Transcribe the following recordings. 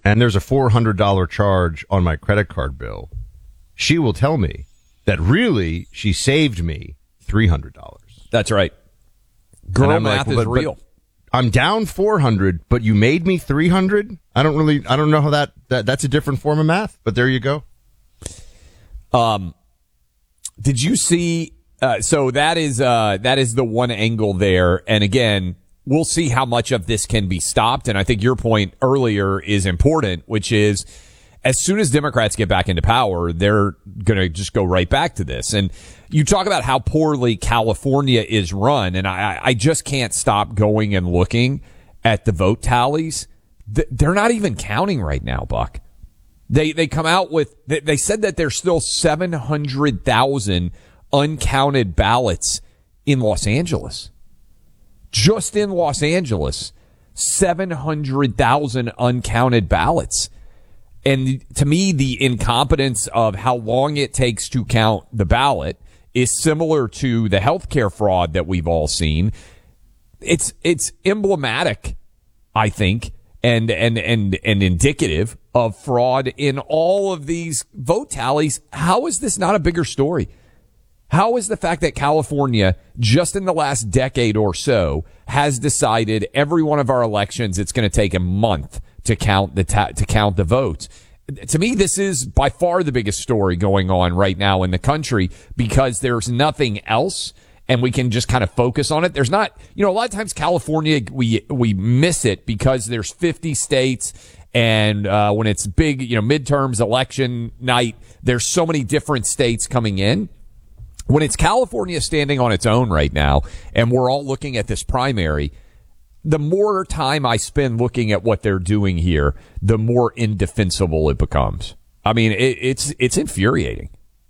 and there's a $400 charge on my credit card bill, she will tell me that really she saved me $300. That's right. Girl math is real. I'm down 400, but you made me 300. I don't know how that's a different form of math, but there you go. Did you see? So that is the one angle there. And again, we'll see how much of this can be stopped. And I think your point earlier is important, which is as soon as Democrats get back into power, they're going to just go right back to this. And you talk about how poorly California is run, and I just can't stop going and looking at the vote tallies. They're not even counting right now, Buck. They come out with, they said that there's still 700,000 uncounted ballots in Los Angeles. Just in Los Angeles, 700,000 uncounted ballots. And to me, the incompetence of how long it takes to count the ballot is similar to the healthcare fraud that we've all seen. It's emblematic, I think, and indicative of fraud in all of these vote tallies. How is this not a bigger story? How is the fact that California, just in the last decade or so, has decided every one of our elections, it's going to take a month to count the votes? To me, this is by far the biggest story going on right now in the country because there's nothing else and we can just kind of focus on it. There's not, a lot of times California, we miss it because there's 50 states and when it's big, midterms, election night, there's so many different states coming in. When it's California standing on its own right now and we're all looking at this primary, the more time I spend looking at what they're doing here, the more indefensible it becomes. I mean, it's infuriating.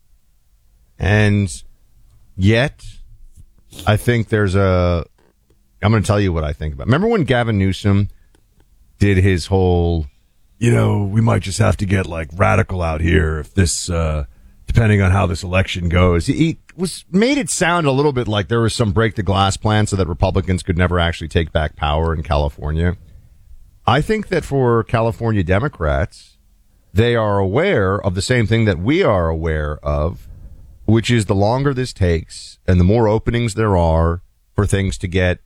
And yet, I think I'm going to tell you what I think about. Remember when Gavin Newsom did his whole, we might just have to get radical out here if this, depending on how this election goes. He made it sound a little bit like there was some break the glass plan so that Republicans could never actually take back power in California. I think that for California Democrats, they are aware of the same thing that we are aware of, which is the longer this takes and the more openings there are for things to get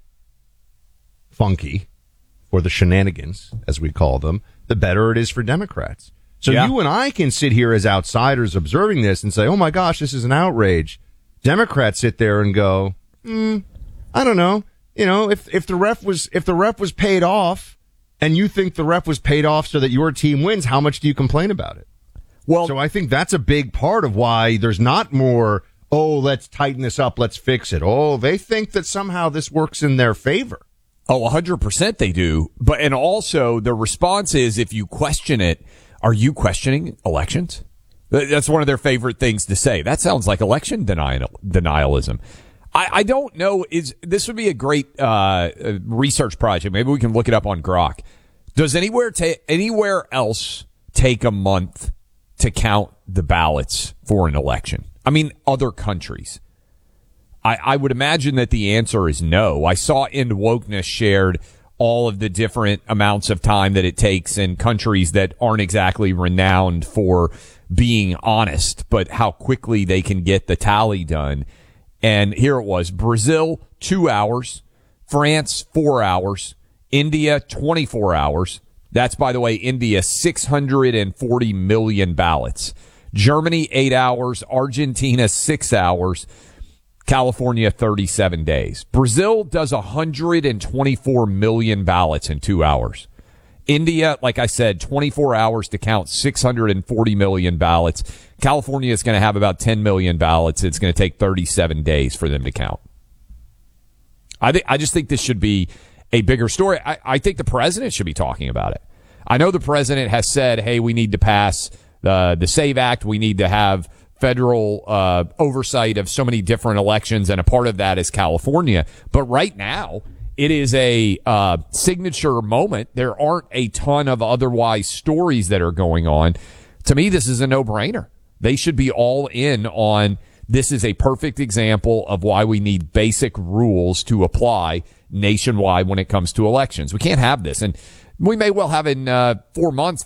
funky, or the shenanigans, as we call them, the better it is for Democrats. So you and I can sit here as outsiders observing this and say, oh my gosh, this is an outrage. Democrats sit there and go, I don't know. If the ref was paid off and you think the ref was paid off so that your team wins, how much do you complain about it? Well, so I think that's a big part of why there's not more, let's tighten this up, let's fix it. They think that somehow this works in their favor. 100% they do. And also the response is, if you question it, are you questioning elections? That's one of their favorite things to say. That sounds like election denialism. I don't know. This would be a great research project. Maybe we can look it up on Grok. Does anywhere else take a month to count the ballots for an election? I mean, other countries. I would imagine that the answer is no. I saw End Wokeness shared all of the different amounts of time that it takes in countries that aren't exactly renowned for being honest, but how quickly they can get the tally done. And here it was: Brazil, 2 hours, France, 4 hours, India, 24 hours. That's, by the way, India, 640 million ballots. Germany, 8 hours, Argentina, 6 hours, California, 37 days. Brazil does 124 million ballots in 2 hours. India, like I said, 24 hours to count 640 million ballots. California is going to have about 10 million ballots. It's going to take 37 days for them to count. I just think this should be a bigger story. I think the president should be talking about it. I know the president has said, hey, we need to pass the SAVE Act. We need to have federal oversight of so many different elections, and a part of that is California. But right now, it is a signature moment. There aren't a ton of otherwise stories that are going on. To me, this is a no-brainer. They should be all in on this is a perfect example of why we need basic rules to apply nationwide when it comes to elections. We can't have this. And we may well have in 4 months